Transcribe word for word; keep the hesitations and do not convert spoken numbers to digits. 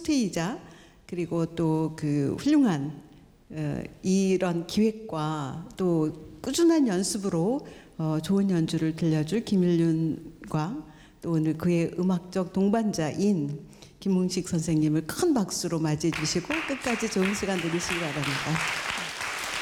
스테이자 그리고 또 그 훌륭한 어, 이런 기획과 또 꾸준한 연습으로 어, 좋은 연주를 들려줄 김일륜과 또 오늘 그의 음악적 동반자인 김웅식 선생님을 큰 박수로 맞이해 주시고 끝까지 좋은 시간 되시기 바랍니다.